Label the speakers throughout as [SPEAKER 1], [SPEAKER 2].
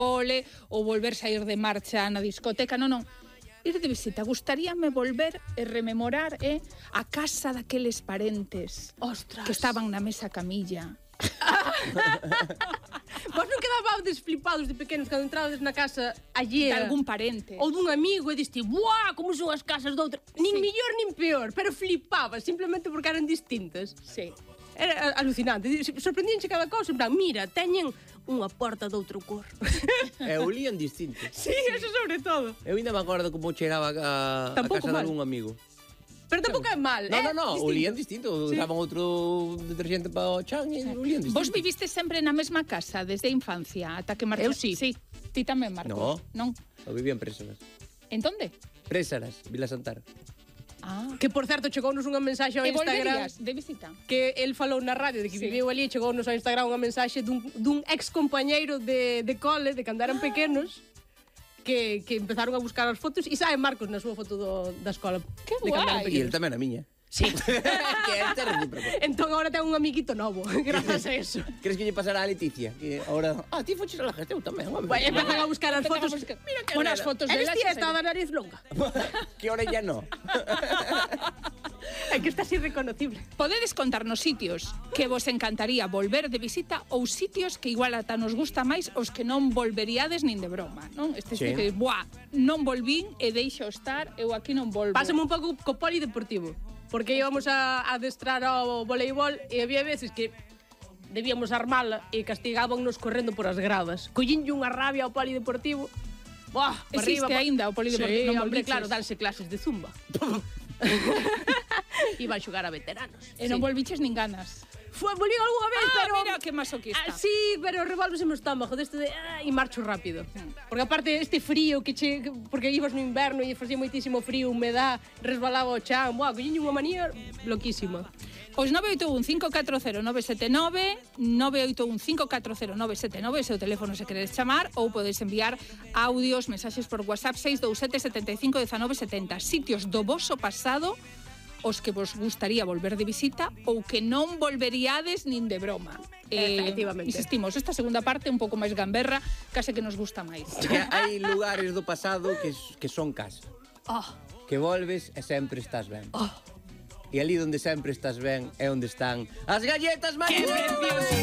[SPEAKER 1] cole ou volver sair de marcha na discoteca, non. Ir de visita, gustaríame volver e rememorar a casa daqueles parentes.
[SPEAKER 2] Ostras.
[SPEAKER 1] Que estaban na mesa camilla.
[SPEAKER 2] Vos non quedabades flipados de pequenos cando entrabades na casa allea
[SPEAKER 1] De algún parente.
[SPEAKER 2] ou dun amigo e diste, buah, como son as casas doutro. Nin mellor nin peor, pero flipabas simplemente porque eran distintas.
[SPEAKER 1] Sí.
[SPEAKER 2] Era alucinante. Sorprendíanche cada cousa, en plan, mira, teñen unha porta doutro cor.
[SPEAKER 3] E olían distinto.
[SPEAKER 2] Sí, eso sobre todo.
[SPEAKER 3] Eu ainda me acordo como cheiraba a
[SPEAKER 2] Tampouco
[SPEAKER 3] casa de
[SPEAKER 2] mal.
[SPEAKER 3] algún amigo.
[SPEAKER 2] Pero tampouco é mal,
[SPEAKER 3] No, olían distinto. Usaban outro detergente para o chan e olían distinto.
[SPEAKER 1] Vos viviste sempre na mesma casa desde a infancia ata que marchaste?
[SPEAKER 2] Eu sí.
[SPEAKER 1] Sí. Ti tamén, Marcos? Non.
[SPEAKER 3] Eu vivía en Présaras.
[SPEAKER 1] En donde?
[SPEAKER 3] Présaras, Vila Santar.
[SPEAKER 1] Ah.
[SPEAKER 2] Que, por certo, chegounos unha mensaxe ao
[SPEAKER 1] E
[SPEAKER 2] Instagram
[SPEAKER 1] volverías de visita?
[SPEAKER 2] que el falou na radio de que viviu ali e chegounos ao Instagram unha mensaxe dun ex compañeiro de cole, de cando eran pequenos, que empezaron a buscar as fotos e sabe Marcos na súa foto da escola.
[SPEAKER 1] Que
[SPEAKER 2] de cando eran
[SPEAKER 1] guai.
[SPEAKER 3] E
[SPEAKER 2] pequenos.
[SPEAKER 3] el tamén a miña.
[SPEAKER 2] Sí.
[SPEAKER 3] Que é recíproco.
[SPEAKER 2] Entón agora ten un amiguito novo, grazas a eso.
[SPEAKER 3] Crees que lle pasará a Leticia? Que ahora, ti foches a la gesta, eu tamén.
[SPEAKER 2] Vai, empezan a buscar as fotos.
[SPEAKER 3] Mira que
[SPEAKER 1] Bueno, as fotos
[SPEAKER 2] Eres
[SPEAKER 1] delas
[SPEAKER 2] tía
[SPEAKER 1] xa
[SPEAKER 2] esta da nariz longa.
[SPEAKER 3] Que orella no.
[SPEAKER 2] É que estás irreconocible.
[SPEAKER 1] Podedes contarnos sitios que vos encantaría volver de visita ou sitios que igual ata nos gusta máis os que non volveríades nin de broma, non? Este
[SPEAKER 3] Sí.
[SPEAKER 1] que, buah, non volvín e deixo estar, eu aquí non volvo.
[SPEAKER 2] Pásame un pouco co polideportivo, porque íbamos a adestrar ao voleibol e había veces que debíamos armala e castigábamos correndo por as gradas. Collínlle unha rabia ao polideportivo. Buah, para
[SPEAKER 1] Existe
[SPEAKER 2] arriba,
[SPEAKER 1] aínda o polideportivo,
[SPEAKER 2] Sí,
[SPEAKER 1] non
[SPEAKER 2] hombre,
[SPEAKER 1] volviches?
[SPEAKER 2] claro, danse clases de zumba. Iba a xogar a veteranos.
[SPEAKER 1] E non volviches nin ganas.
[SPEAKER 2] Volví algunha vez, pero...
[SPEAKER 1] Mira que masoquista.
[SPEAKER 2] Sí, pero revolves no estómago deste de... e marcho rápido. Porque aparte este frío que porque ibas no inverno e facía moitísimo frío, humedad, resbalaba o chan. Buah, collín unha manía loquísima.
[SPEAKER 1] Pois 981-540-979, 981-540-979, ese é o teléfono se queredes chamar, ou podedes enviar audios, mensaxes por WhatsApp 627 75 19 70. Sitios do voso pasado os que vos gustaría volver de visita ou que non volveríades nin de broma.
[SPEAKER 2] Efectivamente.
[SPEAKER 1] Insistimos, esta segunda parte un pouco máis gamberra, case que nos gusta máis.
[SPEAKER 3] Que hai lugares do pasado que son casa. Que volves e sempre estás ben. E ali onde sempre estás ben é onde están as galletas mariñeiras.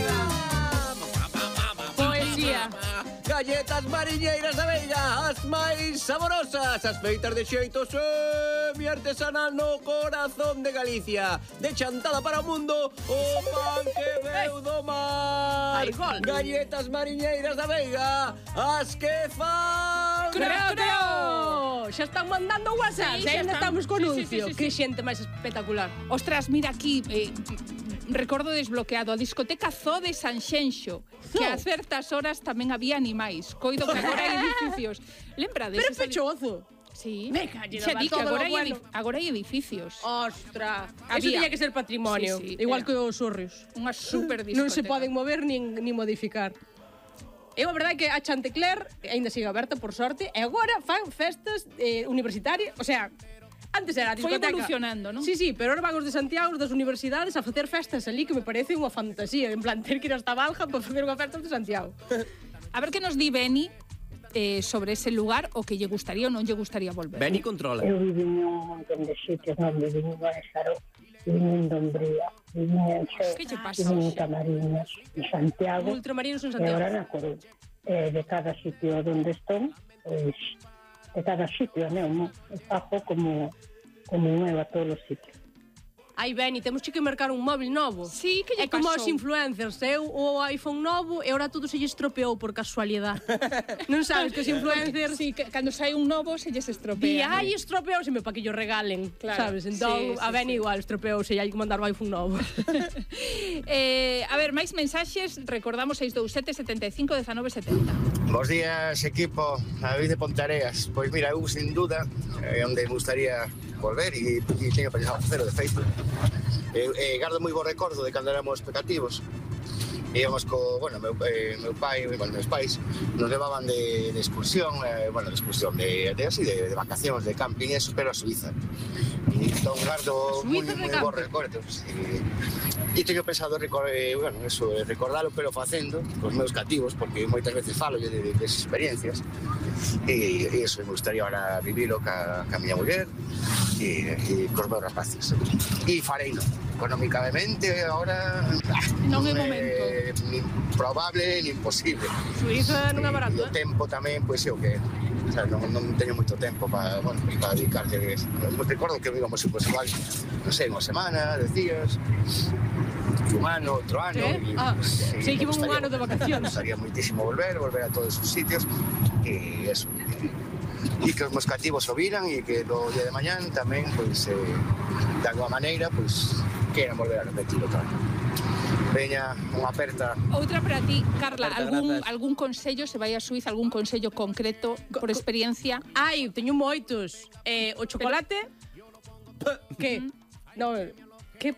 [SPEAKER 2] Poesía.
[SPEAKER 3] Galletas mariñeiras da Veiga, as máis saborosas, as feitas de xeito semi artesanal no corazón de Galicia. De Chantada para o mundo, o pan que veu do mar.
[SPEAKER 2] Ai, gol.
[SPEAKER 3] Galletas mariñeiras da Veiga, as que fan...
[SPEAKER 2] Creo! Xa están mandando WhatsApp,
[SPEAKER 1] Sí,
[SPEAKER 2] xa
[SPEAKER 1] xa están.
[SPEAKER 2] estamos con
[SPEAKER 1] Sí,
[SPEAKER 2] anuncio.
[SPEAKER 1] sí.
[SPEAKER 2] Que xente máis espectacular.
[SPEAKER 1] Ostras, mira aquí, recordo desbloqueado, a discoteca Zoo de Sanxenxo, que a certas horas tamén había animais. Coido que agora hai edificios. Lembrades?
[SPEAKER 2] Pero
[SPEAKER 1] esa
[SPEAKER 2] pechozo.
[SPEAKER 1] Sí.
[SPEAKER 2] Me calle
[SPEAKER 1] Xa
[SPEAKER 2] na
[SPEAKER 1] di que
[SPEAKER 2] todo
[SPEAKER 1] agora
[SPEAKER 2] lo
[SPEAKER 1] hai,
[SPEAKER 2] bueno.
[SPEAKER 1] agora hai edificios.
[SPEAKER 2] Ostras. Eso
[SPEAKER 1] Había.
[SPEAKER 2] tiña que ser patrimonio.
[SPEAKER 1] Sí, sí,
[SPEAKER 2] igual
[SPEAKER 1] era.
[SPEAKER 2] que os sorrios.
[SPEAKER 1] Unha super discoteca.
[SPEAKER 2] Non se poden mover nin modificar. Eu a verdade é que a Chantecler aínda sigue aberta, por sorte, e agora fan festas universitarias, o sea, antes era a
[SPEAKER 1] Foi
[SPEAKER 2] discoteca.
[SPEAKER 1] evolucionando, non?
[SPEAKER 2] Sí, sí, pero ahora van os de Santiago, os das universidades, a facer festas ali, que me parece unha fantasía, en plan, ter que ir hasta Valja para facer unha festa de Santiago.
[SPEAKER 1] A ver que nos di Beni sobre ese lugar o que lle gustaría ou non lle gustaría volver.
[SPEAKER 3] Ven e controla.
[SPEAKER 4] Eu viví un montón de sitios, non viví en Guadalajara, viví en Dombría, viví en Xo,
[SPEAKER 1] Que lle pasa?
[SPEAKER 4] viví en Camariñas, en Santiago,
[SPEAKER 2] Ultramarinos en
[SPEAKER 4] e agora
[SPEAKER 2] Santiago.
[SPEAKER 4] na Coruña. De cada sitio onde estou, pois, de cada sitio, non? Eu fago como eu a todos os sitios.
[SPEAKER 2] Ai, Beni, temos que mercar un móvil novo.
[SPEAKER 1] Sí, que lle
[SPEAKER 2] É como
[SPEAKER 1] pasou?
[SPEAKER 2] os influencers, eu o iPhone novo e ahora todo se lle estropeou por casualidade. Non sabes que os influencers...
[SPEAKER 1] Sí, que cando sai un novo se lles
[SPEAKER 2] Di,
[SPEAKER 1] estropea.
[SPEAKER 2] ai, estropeouseme para que yo regalen,
[SPEAKER 1] Claro,
[SPEAKER 2] sabes? Entón,
[SPEAKER 1] sí,
[SPEAKER 2] a
[SPEAKER 1] sí,
[SPEAKER 2] Beni
[SPEAKER 1] sí.
[SPEAKER 2] igual estropeouse e hai que mandar o iPhone novo.
[SPEAKER 1] A ver, máis mensaxes, recordamos 627 75 19 70.
[SPEAKER 5] Bos días, equipo, David de Pontareas. Pois mira, eu sin duda é onde me gustaría volver e teño pensado facelo de feito. Gardo moi bo recordo de cando éramos pecativos. Íbamos meu pai e meus pais nos levaban de excursión, de vacacións, de camping, eso, pero a Suiza. E entón gardo moi bons recordos. E teño pensado recordalo, pero facendo cos meus cativos, porque moitas veces falo desas experiencias, e iso me gustaría ahora vivilo ca miña muller e cos meus rapaces. E farei non. Económicamente agora
[SPEAKER 1] Non é momento.
[SPEAKER 5] Nin probable nin posible.
[SPEAKER 2] Suiza non é barato,
[SPEAKER 5] O tempo tamén, pois é o que o sea, non teño moito tempo para dedicarle. Recordo que íbamos igual, non sei, unha semana, 10 días, un ano, outro ano.
[SPEAKER 2] Sei que iba un ano de vacacións.
[SPEAKER 5] Me gustaría moitísimo volver a todos os sitios e eso. E que os meus cativos o viran e que do día de mañán tamén, pois, de alguma maneira, pois, queiran volver a repetir outra vez. Veña, unha aperta.
[SPEAKER 1] Outra para ti, Carla,
[SPEAKER 3] Aperta,
[SPEAKER 1] algún consello, se vai a Suiza, algún consello concreto por experiencia?
[SPEAKER 2] Ai, teño moitos. O chocolate... Que? Non, que...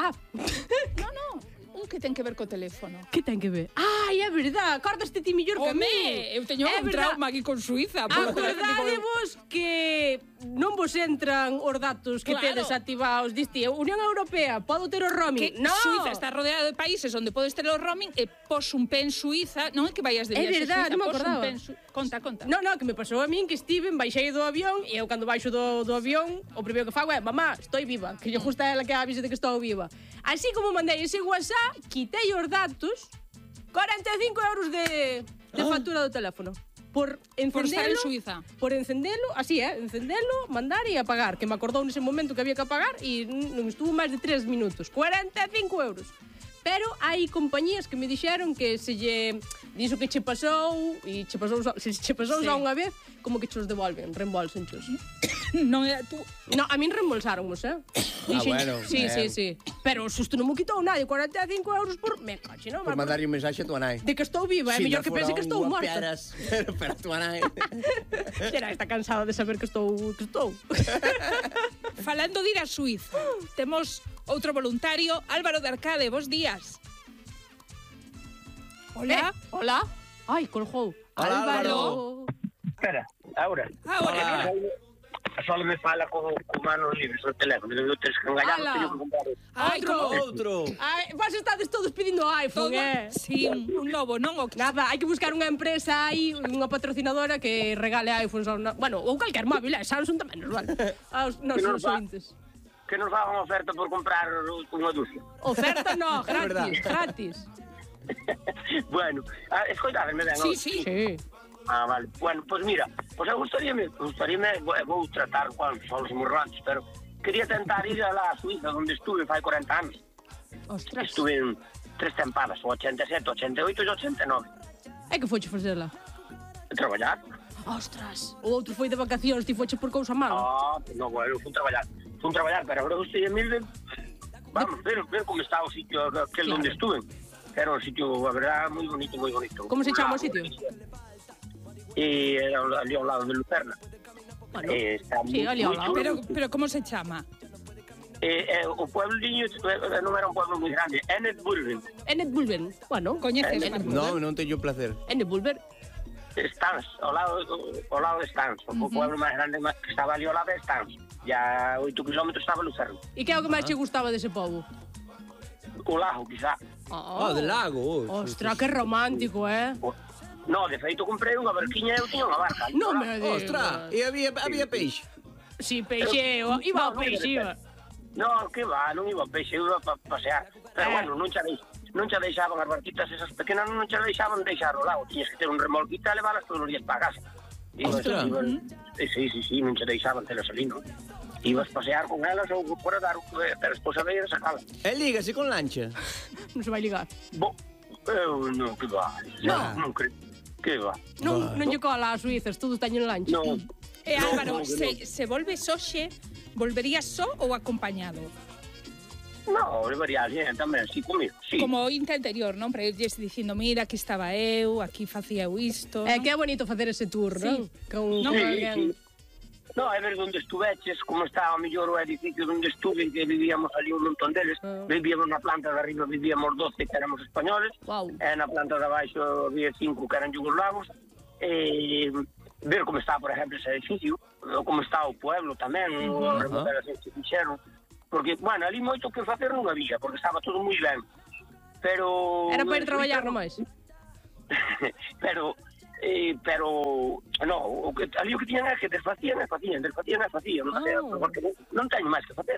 [SPEAKER 1] No, un que ten que ver co teléfono.
[SPEAKER 2] Que ten que ver? Ai, é verdad, acordaste ti mellor que a mí.
[SPEAKER 1] Eu teño un trauma aquí con Suiza.
[SPEAKER 2] Acordadevos que non vos entran os datos que
[SPEAKER 1] Claro.
[SPEAKER 2] tedes activados. Diste, Unión Europea, podo ter o
[SPEAKER 1] Que
[SPEAKER 2] roaming. No!
[SPEAKER 1] Suiza está rodeada de países onde podes ter o roaming e pos un pé en Suiza, non é que vayas de
[SPEAKER 2] É
[SPEAKER 1] viaxe
[SPEAKER 2] verdad,
[SPEAKER 1] a Suiza,
[SPEAKER 2] non me
[SPEAKER 1] pos un
[SPEAKER 2] acordaba.
[SPEAKER 1] pé en Conta.
[SPEAKER 2] No, que me pasou a min que estiven, baixei do avión e eu cando baixo do avión o primeiro que fago é mamá, estou viva, que lle gusta ela que avise de que estou viva. Así como mandei ese WhatsApp, quitei os datos, 45 euros de factura do teléfono. Por
[SPEAKER 1] Por estar en
[SPEAKER 2] encendelo,
[SPEAKER 1] Suiza.
[SPEAKER 2] por encendelo, así encendelo, mandar e apagar, que me acordou nese momento que había que apagar e non estuvo máis de 3 minutos. 45 euros. Pero hai compañías que me dixeron que se lle dixo que che pasou e se che pasou
[SPEAKER 1] Sí.
[SPEAKER 2] xa unha vez, como que che os devolven, reembolsenchos.
[SPEAKER 1] Non é tú.
[SPEAKER 2] No, a min reembolsáramos, Dixen,
[SPEAKER 3] bueno,
[SPEAKER 2] sí. Pero o susto non me quitou nadie, 45 euros por... Me cache, non?
[SPEAKER 3] Por mandarlle un mensaxe a tua nai.
[SPEAKER 2] De que estou viva, é mellor que pense que estou morta.
[SPEAKER 3] Pero a tua nai.
[SPEAKER 2] Será, está cansada de saber que estou...
[SPEAKER 1] Falando de ir a Suiza, temos outro voluntario, Álvaro de Arcade, bos días. Hola.
[SPEAKER 2] Hola. Ai, colgou.
[SPEAKER 3] Hola,
[SPEAKER 2] Álvaro.
[SPEAKER 6] Espera, ahora.
[SPEAKER 1] Ahora.
[SPEAKER 6] Só me fala con manos libres no teléfono. Eu tens que engañar,
[SPEAKER 2] Ala.
[SPEAKER 6] teño que comprar.
[SPEAKER 1] Ai, como...
[SPEAKER 3] Outro.
[SPEAKER 2] Ai, vos estades todos pedindo iPhone,
[SPEAKER 1] Todo... Sí, un novo, non o que...
[SPEAKER 2] Nada, hai que buscar unha empresa aí, unha patrocinadora que regale iPhones ao... Bueno, ou calquer móvil, Samsung tamén nos vale. Aos nosos ointes.
[SPEAKER 6] Que nos fagan oferta por comprar unha dúcia.
[SPEAKER 2] Oferta no,
[SPEAKER 3] verdad.
[SPEAKER 2] gratis.
[SPEAKER 6] Bueno, escoitadme ben.
[SPEAKER 1] Sí.
[SPEAKER 6] Vale. Bueno, pues mira, pues eu gustaríame, vou tratar con os morrantes, pero quería tentar ir a la Suiza, onde estuve fai 40 anos.
[SPEAKER 2] Ostras.
[SPEAKER 6] Estuve en 3 tempadas, o 87, 88 e 89.
[SPEAKER 2] É que foche facela?
[SPEAKER 6] Traballar.
[SPEAKER 2] Ostras. O outro foi de vacacións, ti foche por cousa mala.
[SPEAKER 6] No, bueno, fui traballar, pero agora gostei mil de... Vamos, ver como está o sitio aquel
[SPEAKER 2] Claro.
[SPEAKER 6] onde estuve. Era un sitio, a verdad, moi bonito, moi bonito.
[SPEAKER 2] Como se chama o sitio?
[SPEAKER 6] E era ali ao lado de Lucerna.
[SPEAKER 2] Bueno,
[SPEAKER 6] Está
[SPEAKER 2] sí, ali ao lado.
[SPEAKER 1] Pero como se chama?
[SPEAKER 6] O puebliño non era un pueblo moi grande, Ennetbulben.
[SPEAKER 2] Ennetbulben. Bueno,
[SPEAKER 1] Coñeces?
[SPEAKER 3] Non teño placer.
[SPEAKER 2] Ennetbulben.
[SPEAKER 6] Stans, ao lado de Stans. O pueblo máis grande que estaba ali ao lado de Stans. Ya 8 kilómetros estaba Lucerna.
[SPEAKER 2] E que é o que máis che gustaba dese pobo?
[SPEAKER 6] O lago, quizá.
[SPEAKER 3] Del lago.
[SPEAKER 2] Ostras, que romántico,
[SPEAKER 6] No, de feito comprei unha barquiña e eu tiña unha barca.
[SPEAKER 2] Non me digas.
[SPEAKER 3] Ostras, e había peixe.
[SPEAKER 2] Si, peixe, iba ao peixe, iba.
[SPEAKER 6] No, que va, non iba a peixe, iba a pasear. Pero bueno, non xa deixaban as barquitas esas pequenas, non xa deixaban deixar o lago. Tiñas que ter un remolquita e levalas todos os días para casa.
[SPEAKER 3] Ostras.
[SPEAKER 6] Sí, non xa deixaban telas ali, non? Ibas pasear con elas ou por dar, pero despois a ver sacalas.
[SPEAKER 3] E lígase con lancha.
[SPEAKER 2] Non se vai ligar.
[SPEAKER 6] Eu non, que va. Non creo. Que va.
[SPEAKER 2] Non lle cola a Suizas, todos teñen lancha.
[SPEAKER 6] Non.
[SPEAKER 1] Álvaro, se volves hoxe, volverías só ou acompañado?
[SPEAKER 6] No, levaría alguén tamén, sí, comigo, sí.
[SPEAKER 1] Como ointe anterior, non? Para irles dicindo, mira, aquí estaba eu, aquí facía eu isto,
[SPEAKER 2] É
[SPEAKER 1] non?
[SPEAKER 2] que é bonito facer ese tour, non? Con
[SPEAKER 1] Non,
[SPEAKER 2] alguén.
[SPEAKER 6] No, é ver onde estuveches, como está o mellor o edificio onde estuve, que vivíamos ali un montón deles. Vivíamos na planta de arriba, vivíamos 12 que éramos españoles.
[SPEAKER 2] Wow.
[SPEAKER 6] E na planta de abaixo había 5 que eran yugoslavos. E ver como está, por exemplo, ese edificio, como está o pueblo tamén, as remodelacións que fixeron. Porque, bueno, ali moito que facer non había, porque estaba todo moi ben. Pero...
[SPEAKER 2] Era para ir traballar nomais.
[SPEAKER 6] pero no, ali o que tiñan é que desfacían, porque non teño máis que facer.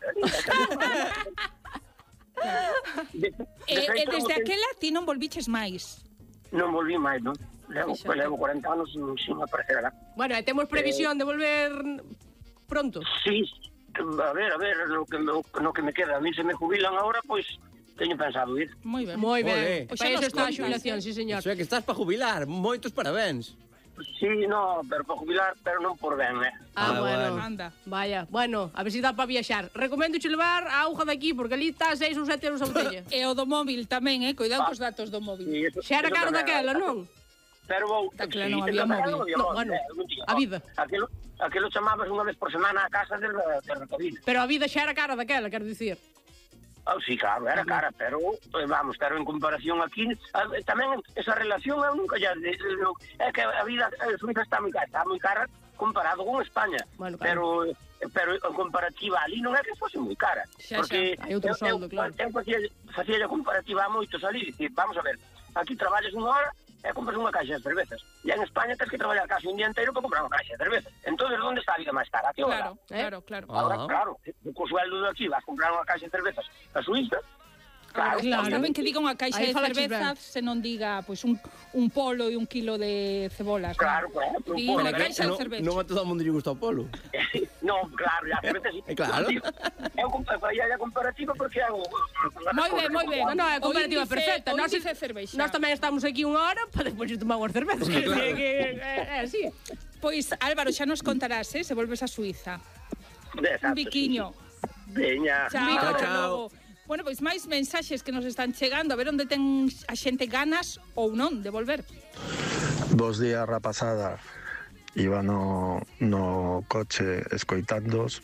[SPEAKER 1] Desde aquela ti non volviches máis.
[SPEAKER 6] Non volví máis, non? Levo 40 anos sin aparecer alá.
[SPEAKER 2] Bueno, temos previsión de volver pronto.
[SPEAKER 6] Sí, a ver, no que me queda. A mí se me jubilan ahora, pois teño pensado ir.
[SPEAKER 1] Moi ben.
[SPEAKER 2] Moi
[SPEAKER 3] Olé.
[SPEAKER 2] ben.
[SPEAKER 1] Pois
[SPEAKER 2] Para
[SPEAKER 1] xa
[SPEAKER 2] iso
[SPEAKER 1] nos
[SPEAKER 2] está a
[SPEAKER 1] contas,
[SPEAKER 2] xubilación, sí, señor.
[SPEAKER 3] Iso é que estás para jubilar. Moitos parabéns.
[SPEAKER 6] Sí, no, pero para jubilar, pero non por ben,
[SPEAKER 2] Ah, bueno.
[SPEAKER 3] bueno.
[SPEAKER 1] Anda.
[SPEAKER 2] Vaya, bueno, a ver se dá para viaxar. Recomendo che levar a auga daqui, porque ali está 6 ou 7 euros a botella.
[SPEAKER 1] E o do móvil tamén, cuidado cos datos do móvil.
[SPEAKER 6] Sí,
[SPEAKER 2] Xa era caro daquela, non?
[SPEAKER 6] Pero vou...
[SPEAKER 1] Daquela non había móvil.
[SPEAKER 2] No, bueno, a vida.
[SPEAKER 6] Aquilo chamabas unha vez por semana a casa de Recabina.
[SPEAKER 2] Pero a vida xa era cara daquela, quero dicir.
[SPEAKER 6] Sí, claro, era cara, pero vamos, pero en comparación aquí, tamén esa relación eu nunca ya... É que a vida suiza está moi cara comparado con España.
[SPEAKER 2] Bueno, claro.
[SPEAKER 6] Pero en comparativa ali non é que fose moi cara.
[SPEAKER 2] Xa,
[SPEAKER 6] Porque
[SPEAKER 2] hai outro soldo, claro.
[SPEAKER 6] Eu facía a comparativa a moitos ali, dicir, vamos a ver, aquí traballas unha hora e compras unha caixa de cervezas. E en España tens que traballar casi un día inteiro para comprar unha caixa de cervezas. Entón, onde está a vida máis cara? Que hora?
[SPEAKER 1] Claro.
[SPEAKER 6] Ahora, claro, co sueldo de aquí vas a comprar unha caixa de cervezas a Suíza.
[SPEAKER 1] Claro. Está ben que diga unha caixa
[SPEAKER 2] Aí
[SPEAKER 1] de
[SPEAKER 2] falaches
[SPEAKER 1] cervezas se non diga pois un polo e 1 kilo de cebolas.
[SPEAKER 6] Claro, claro.
[SPEAKER 1] Di unha caixa de cervezas.
[SPEAKER 3] Non a todo o mundo lle gusta o polo.
[SPEAKER 6] Non, claro, a cerveza sí.
[SPEAKER 3] Claro.
[SPEAKER 6] Eu faía a comparativa porque hago...
[SPEAKER 1] Moi ben.
[SPEAKER 2] No, é a comparativa
[SPEAKER 1] O índice-
[SPEAKER 2] perfecta.
[SPEAKER 1] o
[SPEAKER 2] Nós
[SPEAKER 1] índice cervexa.
[SPEAKER 2] Nós tamén estamos aquí unha hora para despois de tomar unhas cervezas. É así.
[SPEAKER 1] Pois Álvaro, xa nos contarás, se volves a Suiza.
[SPEAKER 6] Exacto,
[SPEAKER 1] Un biquiño.
[SPEAKER 6] Veña.
[SPEAKER 1] Chao.
[SPEAKER 3] Chao.
[SPEAKER 1] Bueno, pois máis mensaxes que nos están chegando, a ver onde ten a xente ganas ou non de volver.
[SPEAKER 7] Bos días, rapazada. Iba no coche escoitándos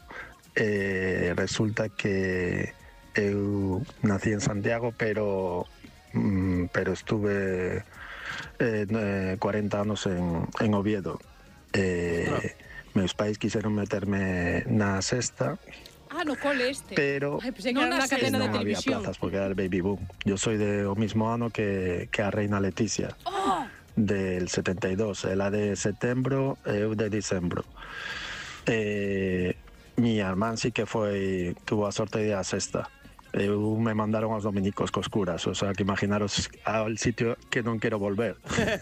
[SPEAKER 7] e resulta que eu nací en Santiago, pero estuve 40 anos en Oviedo. Meus pais quixeron meterme na sexta,
[SPEAKER 1] No cole este.
[SPEAKER 7] pero
[SPEAKER 2] Ai, pensei que
[SPEAKER 1] Non
[SPEAKER 2] era unha
[SPEAKER 1] nas
[SPEAKER 2] cadena de
[SPEAKER 7] non había
[SPEAKER 2] televisión.
[SPEAKER 7] plazas porque era el baby boom. Yo soy de o mismo ano que a reina Leticia. Del 72, ela de setembro e eu de dicembro. Mi irmán sí que tuvo a sorte de ir a sexta. Eu me mandaron aos dominicos cos curas, o sea, que imaginaros al sitio que non quero volver.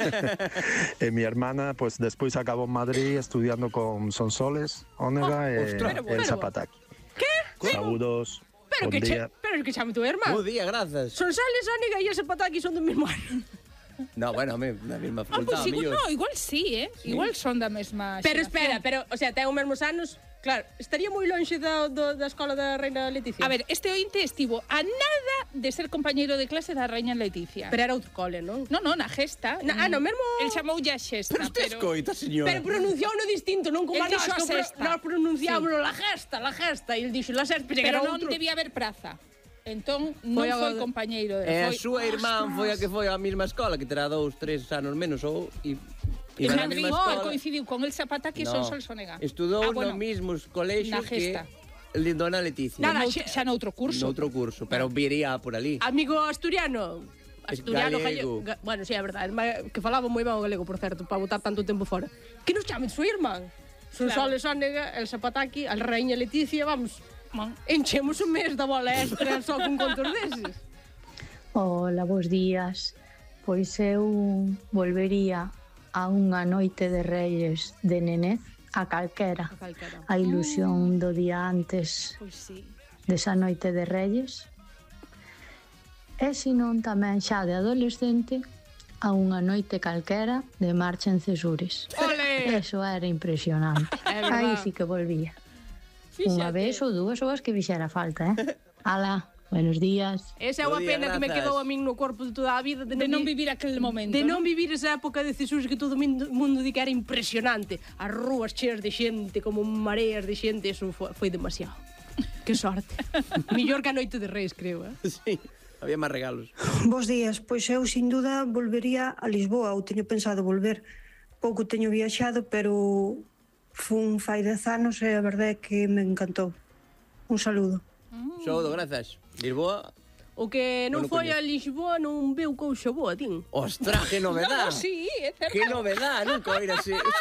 [SPEAKER 7] E mi hermana, pues despois acabou en Madrid estudiando con Sonsoles, Ónega e el Zapataki. Saúdos,
[SPEAKER 2] Pero
[SPEAKER 7] bon día.
[SPEAKER 2] que chame tu irmán.
[SPEAKER 3] Bo día, grazas.
[SPEAKER 2] Son Sales, Ónega e ese pataki son do mesmo ano.
[SPEAKER 3] No, bueno, na mesma
[SPEAKER 1] Pois
[SPEAKER 3] facultad,
[SPEAKER 1] igual,
[SPEAKER 3] mellor.
[SPEAKER 1] igual sí, Igual son da mesma
[SPEAKER 2] Pero
[SPEAKER 1] xeración.
[SPEAKER 2] espera, o sea, ten os mesmos anos. Claro, estaría moi lonxe da escola da reina Leticia.
[SPEAKER 1] A ver, este ointe estivo a nada de ser compañeiro de clase da reina Leticia.
[SPEAKER 2] Pero era outro cole, non?
[SPEAKER 1] No, na gesta.
[SPEAKER 2] No mesmo...
[SPEAKER 1] El chamoulle a xesta,
[SPEAKER 3] Pero usted escoita, señora.
[SPEAKER 2] Pero pronunciouno distinto, non como
[SPEAKER 1] El
[SPEAKER 2] nós,
[SPEAKER 1] dixo a
[SPEAKER 2] que
[SPEAKER 1] sexta.
[SPEAKER 2] nós pronunciámoslo la gesta, e el dixo la sexta, que
[SPEAKER 1] pero
[SPEAKER 2] era
[SPEAKER 1] non
[SPEAKER 2] outro.
[SPEAKER 1] debía haber praza. Entón, non
[SPEAKER 2] Foi
[SPEAKER 1] foi
[SPEAKER 2] a-
[SPEAKER 1] compañeiro de...
[SPEAKER 3] E a
[SPEAKER 1] foi-
[SPEAKER 3] súa irmán foi a que foi á mesma escola, que terá 2, 3 anos menos, ou...
[SPEAKER 1] E
[SPEAKER 3] iba na
[SPEAKER 1] Henry
[SPEAKER 3] mesma escola.
[SPEAKER 1] coincidiu con el Zapataki e
[SPEAKER 3] No,
[SPEAKER 1] Son Sonega.
[SPEAKER 3] Estudou
[SPEAKER 1] bueno,
[SPEAKER 3] no mismos colexios
[SPEAKER 1] na
[SPEAKER 3] que
[SPEAKER 1] gesta.
[SPEAKER 3] Dona Leticia.
[SPEAKER 2] Nada,
[SPEAKER 1] Xa noutro curso.
[SPEAKER 3] Noutro curso, pero viría por ali.
[SPEAKER 2] Amigo asturiano.
[SPEAKER 3] Galego.
[SPEAKER 2] Bueno, sí, é verdade. Que falaba moi ben o galego, por certo, para botar tanto tempo fora. Que nos chame de súa irmán? Son
[SPEAKER 1] Claro.
[SPEAKER 2] Soles Ónega, el Zapataki, a reina Leticia, vamos...
[SPEAKER 1] Man.
[SPEAKER 2] Enchemos un mes da bola extra só con contos deses.
[SPEAKER 8] Hola, bos días. Pois eu volvería a unha noite de Reyes de nenez a calquera. A ilusión do día antes
[SPEAKER 1] Pois sí.
[SPEAKER 8] desa noite de Reyes. E senón tamén xa de adolescente a unha noite calquera de marcha en Cesures.
[SPEAKER 2] Ole!
[SPEAKER 8] Eso era impresionante.
[SPEAKER 2] É verdad.
[SPEAKER 8] Aí sí que volvía. Unha vez ou dúas ou as que fixera falta, Ala, buenos días.
[SPEAKER 2] Esa é
[SPEAKER 3] Bo
[SPEAKER 2] unha
[SPEAKER 3] día,
[SPEAKER 2] pena que me
[SPEAKER 3] grazas.
[SPEAKER 2] quedou a min no corpo de toda a vida
[SPEAKER 1] De non vivir aquel momento.
[SPEAKER 2] de non vivir esa época de Cesures que todo o mundo di que era impresionante. As rúas cheas de xente, como mareas de xente, eso foi demasiado. Que sorte. Millor que a noite de Reis, creo,
[SPEAKER 3] Sí, había máis regalos.
[SPEAKER 9] Bos días, pois eu sin duda volvería a Lisboa, ou teño pensado volver. Pouco teño viaxado, pero fun fai 10 anos e a verdade é que me encantou. Un saludo.
[SPEAKER 3] Soudo, grazas. Lisboa...
[SPEAKER 2] O que non
[SPEAKER 3] Non o
[SPEAKER 2] foi
[SPEAKER 3] coñezo.
[SPEAKER 2] a Lisboa non veu cousa boa, tin.
[SPEAKER 3] Ostras, que novedad.
[SPEAKER 1] No, sí, é certo.
[SPEAKER 3] Que novedad, nunca oíra así.